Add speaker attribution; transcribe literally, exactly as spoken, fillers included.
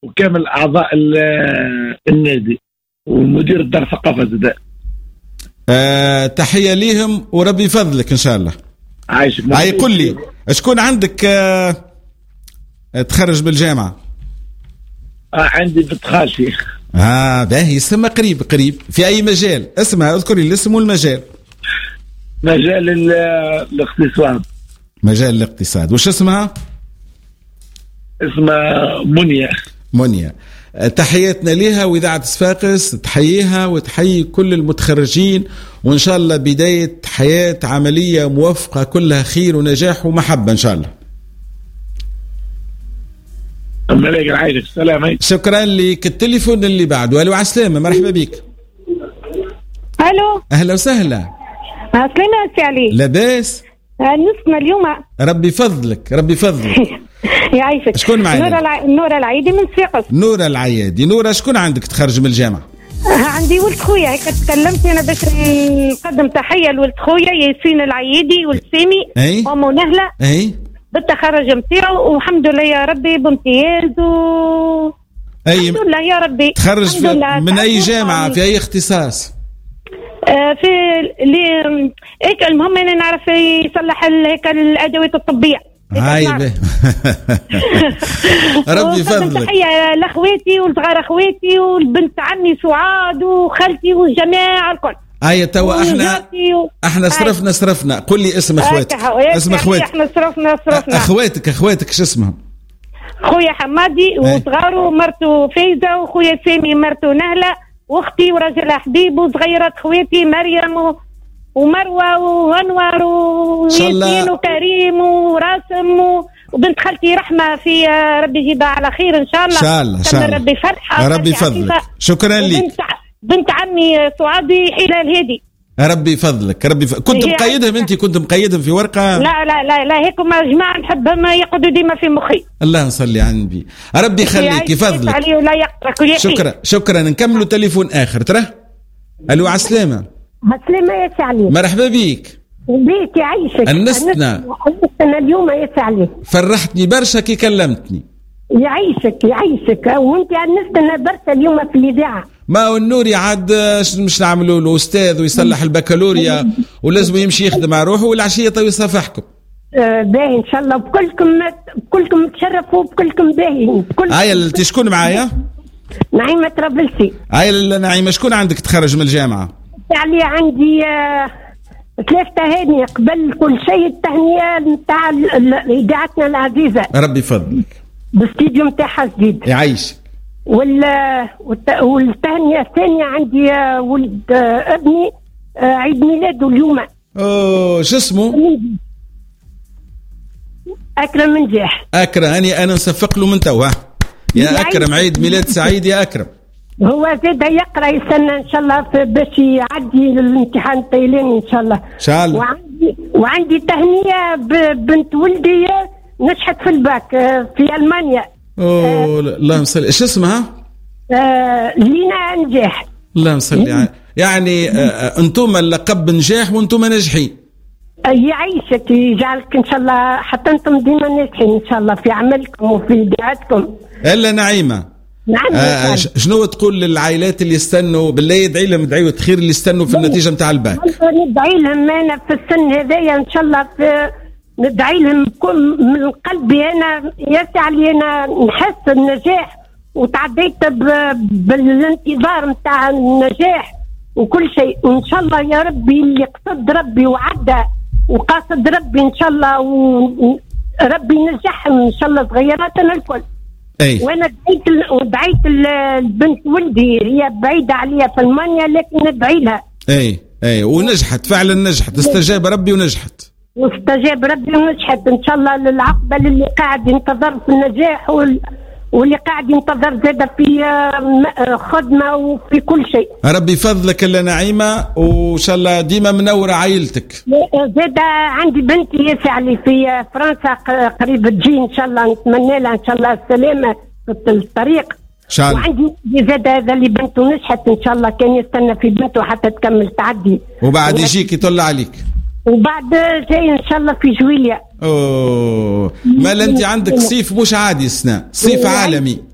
Speaker 1: وكامل اعضاء النادي ومدير الدار الثقافه زاد.
Speaker 2: أه تحيه ليهم وربي يفضلك ان شاء الله.
Speaker 1: عايشك.
Speaker 2: هاي قل لي شكون عندك أه تخرج بالجامعه؟
Speaker 1: آه عندي بنت خالتي.
Speaker 2: اه باهي اسمها قريب قريب في اي مجال؟ اسمها اذكري الاسم والمجال.
Speaker 1: مجال الاقتصاد.
Speaker 2: مجال الاقتصاد. وش اسمها؟
Speaker 1: اسمها منيا.
Speaker 2: منيا. تحياتنا لها وإذاعة صفاقس تحييها وتحيي كل المتخرجين، وإن شاء الله بداية حياة عملية موفقة كلها خير ونجاح ومحبة إن شاء الله.
Speaker 1: ملاك العيش. السلام.
Speaker 2: شكرا لك. التليفون اللي بعده. ألو عسلامة، مرحبا بك.
Speaker 3: ألو
Speaker 2: أهلا وسهلا.
Speaker 3: عسلامة سي علي.
Speaker 2: لاباس؟
Speaker 3: نسمع اليوم.
Speaker 2: ربي فضلك ربي فضلك.
Speaker 3: يعيشك.
Speaker 2: شكون معنا؟
Speaker 3: نورة الع... نورة العيدي من صفاقس.
Speaker 2: نورة العيادي. نورة شكون عندك تخرج من الجامعة؟
Speaker 3: عندي ولد خويا هيك تكلمت انا باش نقدم تحية لولد خويا ياسين العيادي ولد سامي.
Speaker 2: اي
Speaker 3: امه نهلة.
Speaker 2: اي
Speaker 3: بالتخرج نتاعو والحمد لله يا ربي بامتياز و
Speaker 2: اي
Speaker 3: الحمد لله يا ربي.
Speaker 2: تخرج من اي جامعة في اي اختصاص؟
Speaker 3: آه في اللي هيك المهم انا نعرف يصلح هيك الادوات الطبية.
Speaker 2: هاي ربي يفضلك.
Speaker 3: تحية لاخواتي والصغار اخواتي والبنت عمي سعاد وخالتي والجماعة الكل.
Speaker 2: هاي توا احنا و... احنا صرفنا صرفنا. قل لي اسم اخواتك. اسم اخواتك.
Speaker 3: احنا صرفنا صرفنا.
Speaker 2: اخواتك اخواتك شو اسمهم؟
Speaker 3: خويا حمادي وصغاره ومرته فايزة وخويا سامي مرته نهلة واختي وراجلها حبيب وصغيرات خواتي مريم و... ومروة وانور وياسين وكريم وراسم و... وبنت خالتي رحمة في ربي يجيبها على خير ان شاء الله.
Speaker 2: ان شاء الله ان شاء الله.
Speaker 3: ربي فرحة.
Speaker 2: ربي يفضلك. شكرا لك.
Speaker 3: بنت, بنت عمي سعادي حلال الهادي.
Speaker 2: ربي يفضلك. ربي ف... كنت مقيدهم انت كنت مقيدهم في ورقة؟
Speaker 3: لا لا لا لا هيك ما جماعة نحبهم يقعدوا ديما في مخي.
Speaker 2: اللهم صل على النبي. ربي يخليك يفضلك. شكرا شكرا. نكملوا تليفون اخر ترى. الو عسلامة.
Speaker 4: عسلامة يا سعلي.
Speaker 2: مرحبا بيك.
Speaker 4: بيك يعيشك.
Speaker 2: أنستنا
Speaker 4: أنستنا اليوم يا سعلي.
Speaker 2: فرحتني برشا كي كلمتني.
Speaker 4: يعيشك يعيشك وانت أنستنا برشا اليوم في الإذاعة.
Speaker 2: ما هو النوري عاد مش نعملوا له أستاذ ويصلح البكالوريا ولازم يمشي يخدم على روحه والعشية طيب يصافحكم.
Speaker 4: آه باهي إن شاء الله بكلكم بكلكم تشرفوا بكلكم باهي.
Speaker 2: هاي اللي تشكون معايا؟
Speaker 4: نعيمة طرابلسي.
Speaker 2: هاي نعيمة شكون عندك تخرج من الجامعة؟
Speaker 4: يعني عندي آه ثلاث تهاني قبل كل شيء. التهنئة نتاع إذاعتنا العزيزة.
Speaker 2: ربي يفضلك.
Speaker 4: باستديو نتاعها جديد.
Speaker 2: يعيشك.
Speaker 4: وال والتهنئة الثانية عندي آه ولد آه ابني آه عيد ميلاده اليوم.
Speaker 2: اوه شو اسمه؟
Speaker 4: أكرم من جاح.
Speaker 2: أكرم. أنا أنا نصفق له من توا. يا أكرم عيد ميلاد سعيد يا أكرم.
Speaker 4: هو زاد يقرأ يستنى إن شاء الله باش يعدي الامتحان الطيلاني إن شاء الله.
Speaker 2: إن شاء الله.
Speaker 4: وعندي وعندي تهنئة ببنت ولدي نجحت في الباك في ألمانيا.
Speaker 2: أوه اللهم صل. إيش اسمها؟
Speaker 4: آه لينا نجاح.
Speaker 2: اللهم صل يعني يعني آه أنتم اللقب نجاح وأنتم ناجحين.
Speaker 4: يعيشك يجعلك إن شاء الله حتى أنتم ديما ناجحين إن شاء الله في عملكم وفي دعاتكم.
Speaker 2: إلا نعيمة.
Speaker 4: نعم.
Speaker 2: آه شنو تقول للعائلات اللي يستنوا بالله يدعي لهم ادعيوا خير اللي يستنوا في النتيجة متاع الباك؟
Speaker 4: ندعي لهم أنا في السن هذايا إن شاء الله في ندعي لهم من قلبي. أنا يسعى أنا نحس النجاح وتعديت بالانتظار متاع النجاح وكل شيء وإن شاء الله يا ربي اللي قصد ربي وعدى وقاصد ربي إن شاء الله وربي ينجحهم إن شاء الله صغيراتنا الكل.
Speaker 2: أي.
Speaker 4: وانا دعيت ودعيت البنت ولدي هي بعيده عليا في المانيا لكن ندعي لها.
Speaker 2: اي اي ونجحت فعلا نجحت. استجاب ربي ونجحت.
Speaker 4: واستجاب ربي ونجحت ان شاء الله للعقبه اللي قاعد ينتظر في النجاح وال... واللي قاعد ينتظر زاد في خدمه وفي كل شيء.
Speaker 2: ربي يفضلك الا نعيمه وان شاء الله ديما منوره عائلتك.
Speaker 4: زاد عندي بنتي يسعلي في فرنسا قريب تجي ان شاء الله نتمنى لها ان شاء الله السلامه في الطريق
Speaker 2: ان شاء الله.
Speaker 4: وعندي زاد هذا اللي بنته نجحت ان شاء الله كان يستنى في بنته حتى تكمل تعدي
Speaker 2: وبعد يجيك يطلع عليك
Speaker 4: وبعد جاي ان شاء الله في جويليا.
Speaker 2: اوه ما انت عندك صيف مش عادي السنه صيف عالمي.